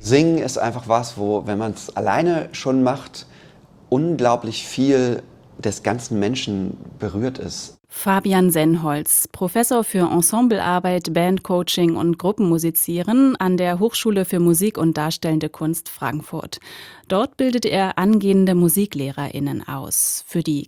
Singen ist einfach was, wo, wenn man es alleine schon macht, unglaublich viel des ganzen Menschen berührt ist. Fabian Sennholz, Professor für Ensemblearbeit, Bandcoaching und Gruppenmusizieren an der Hochschule für Musik und Darstellende Kunst Frankfurt. Dort bildet er angehende MusiklehrerInnen aus. Für die